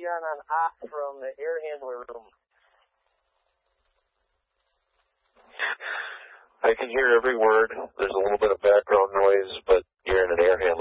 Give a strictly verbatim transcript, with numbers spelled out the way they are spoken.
on on off from the air handler room. I can hear every word. There's a little bit of background noise, but you're in an air handler.